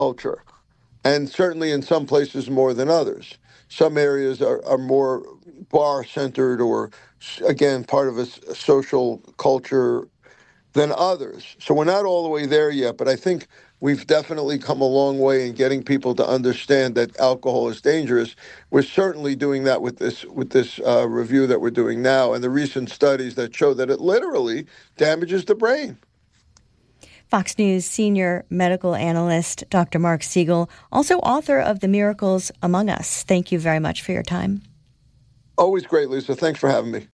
culture, and certainly in some places more than others. Some areas are more bar centered or, again, part of a social culture than others. So we're not all the way there yet, but I think we've definitely come a long way in getting people to understand that alcohol is dangerous. We're certainly doing that with this review that we're doing now, and the recent studies that show that it literally damages the brain. Fox News senior medical analyst Dr. Mark Siegel, also author of The Miracles Among Us. Thank you very much for your time. Always great, Lisa. Thanks for having me.